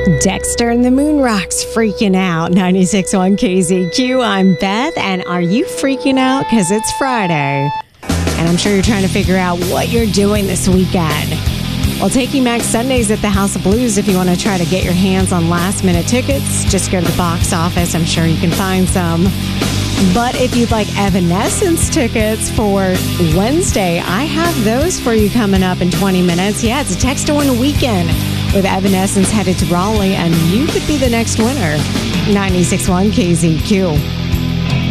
Dexter and the Moon Rocks freaking out. 96.1 KZQ. I'm Beth, and are you freaking out? Because it's Friday, and I'm sure you're trying to figure out what you're doing this weekend. Well, Taking Back Sundays at the House of Blues. If you want to try to get your hands on last-minute tickets, just go to the box office. I'm sure you can find some. But if you'd like Evanescence tickets for Wednesday, I have those for you coming up in 20 minutes. Yeah, it's a text-to-win weekend with Evanescence headed to Raleigh, and you could be the next winner. 96.1 KZQ.